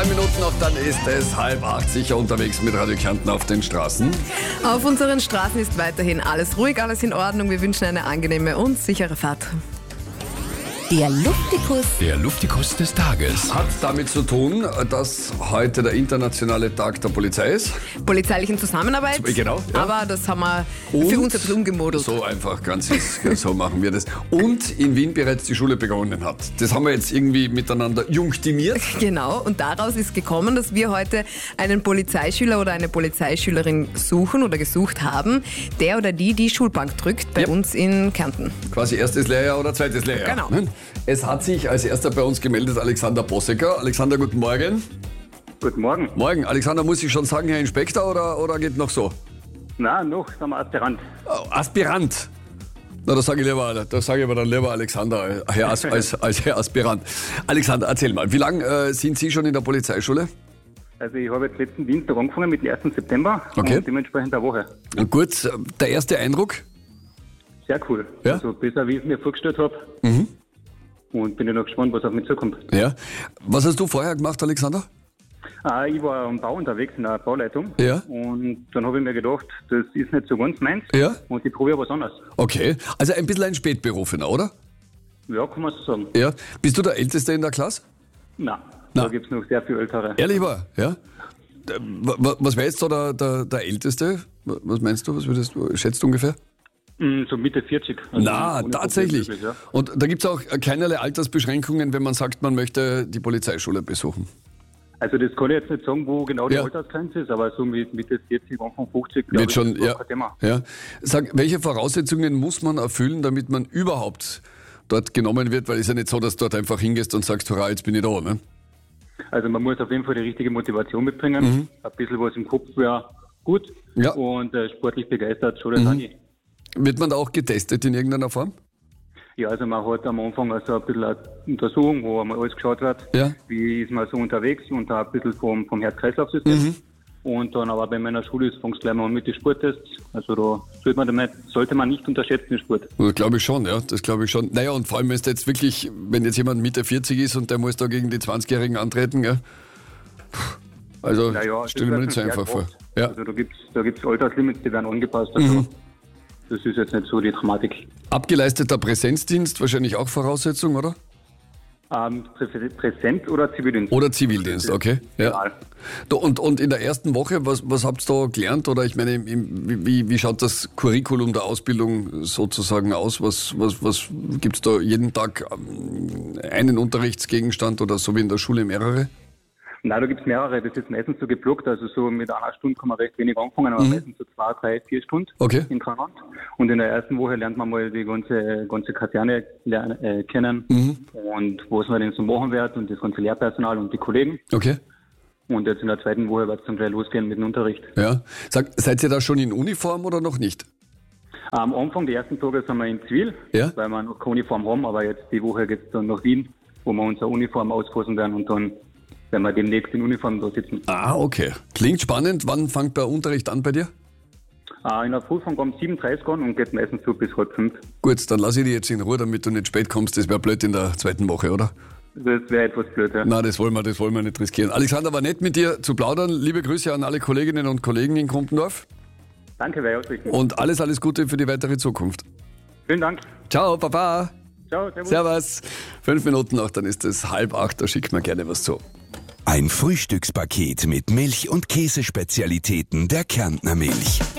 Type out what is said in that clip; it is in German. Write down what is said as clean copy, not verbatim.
9 Minuten noch, dann ist es 7:30, sicher unterwegs mit Radio Kärnten auf den Straßen. Auf unseren Straßen ist weiterhin alles ruhig, alles in Ordnung. Wir wünschen eine angenehme und sichere Fahrt. Der Luftikus. Der Luftikus des Tages. Hat damit zu tun, dass heute der internationale Tag der Polizei ist. Polizeilichen Zusammenarbeit. Genau, ja. Aber das haben wir für uns ein bisschen umgemodelt. So einfach, so machen wir das. Und in Wien bereits die Schule begonnen hat. Das haben wir jetzt irgendwie miteinander junktimiert. Genau, und daraus ist gekommen, dass wir heute einen Polizeischüler oder eine Polizeischülerin suchen oder gesucht haben, der oder die Schulbank drückt bei uns in Kärnten. Quasi erstes Lehrjahr oder zweites Lehrjahr. Genau. Es hat sich als erster bei uns gemeldet Alexander Bossecker. Alexander, guten Morgen. Guten Morgen. Morgen. Alexander, muss ich schon sagen, Herr Inspektor, oder geht noch so? Nein, noch sind wir Aspirant. Oh, Aspirant. Na, das sage ich aber dann lieber Alexander als Herr Aspirant. Alexander, erzähl mal, wie lange sind Sie schon in der Polizeischule? Also ich habe jetzt letzten Dienstag angefangen mit dem 1. September Okay. und dementsprechend eine Woche. Und gut, der erste Eindruck? Sehr cool. Ja? Also besser, wie ich es mir vorgestellt habe. Und bin ja noch gespannt, was auf mich zukommt. Ja. Was hast du vorher gemacht, Alexander? Ich war am Bau unterwegs in der Bauleitung. Ja. Und dann habe ich mir gedacht, das ist nicht so ganz meins. Ja. Und ich probiere was anderes. Okay, also ein bisschen ein Spätberufener, oder? Ja, kann man so sagen. Ja. Bist du der Älteste in der Klasse? Nein, Na. da gibt es noch sehr viel Ältere. Ehrlich wahr, ja? Was wäre jetzt so der Älteste? Was meinst du? Schätzt du ungefähr? So Mitte 40. Also Na, ohne tatsächlich. Problem, ja. Und da gibt es auch keinerlei Altersbeschränkungen, wenn man sagt, man möchte die Polizeischule besuchen. Also das kann ich jetzt nicht sagen, wo genau die Ja. Altersgrenze ist, aber so mit Mitte 40, Anfang 50, glaube Wird ich, schon, ist das ja, kein Thema. ja. Sag, welche Voraussetzungen muss man erfüllen, damit man überhaupt dort genommen wird? Weil es ist ja nicht so, dass du dort einfach hingehst und sagst, hurra, jetzt bin ich da, ne? Also man muss auf jeden Fall die richtige Motivation mitbringen. Ein bisschen was im Kopf wäre gut. Ja. Und sportlich begeistert schon das auch nicht. Wird man da auch getestet in irgendeiner Form? Ja, also man hat am Anfang also ein bisschen eine Untersuchung, wo einmal alles geschaut wird. Ja. Wie ist man so unterwegs und da ein bisschen vom Herz-Kreislauf-System. Und dann aber bei meiner Schule fängt es gleich mal mit den Sporttests. Also da sollte man nicht unterschätzen, den Sport. Das glaube ich schon, ja, das glaube ich schon. Naja, und vor allem, wenn jetzt jemand Mitte 40 ist und der muss da gegen die 20-Jährigen antreten, ja. Also, Naja, stell mir nicht so einfach vor. Ja. Also da gibt's Alterslimits, die werden angepasst. Also das ist jetzt nicht so die Dramatik. Abgeleisteter Präsenzdienst, wahrscheinlich auch Voraussetzung, oder? Präsent oder Zivildienst? Oder Zivildienst, okay. Ja. Egal. Und in der ersten Woche, was habt ihr da gelernt? Oder ich meine, wie schaut das Curriculum der Ausbildung sozusagen aus? Was gibt es da jeden Tag einen Unterrichtsgegenstand oder so wie in der Schule mehrere? Nein, da gibt's mehrere. Das ist meistens so geblockt. Also so mit einer Stunde kann man recht wenig anfangen, aber meistens so 2, 3, 4 Stunden Okay. hintereinander. Und in der ersten Woche lernt man mal die ganze Kaserne kennen und was man denn so machen wird und das ganze Lehrpersonal und die Kollegen. Okay. Und jetzt in der zweiten Woche wird es dann gleich losgehen mit dem Unterricht. Ja. Seid ihr da schon in Uniform oder noch nicht? Am Anfang, die ersten Tage sind wir in Zivil, Ja. weil wir noch keine Uniform haben, aber jetzt die Woche geht's dann nach Wien, wo wir unsere Uniform ausfassen werden und dann werden wir demnächst in Uniform da sitzen. Ah, okay. Klingt spannend. Wann fängt der Unterricht an bei dir? In der Früh fängt um 7:30 an und geht meistens so bis 4:30. Gut, dann lasse ich dich jetzt in Ruhe, damit du nicht spät kommst. Das wäre blöd in der zweiten Woche, oder? Das wäre etwas blöd, ja. Nein, das wollen wir nicht riskieren. Alexander, war nett mit dir zu plaudern. Liebe Grüße an alle Kolleginnen und Kollegen in Kumpendorf. Danke, wäre ausrichten. Und alles Gute für die weitere Zukunft. Vielen Dank. Ciao, Papa. Ciao, servus. Servus. 5 Minuten noch, dann ist es 7:30. Da schickt mir gerne was zu. Ein Frühstückspaket mit Milch- und Käsespezialitäten der Kärntner Milch.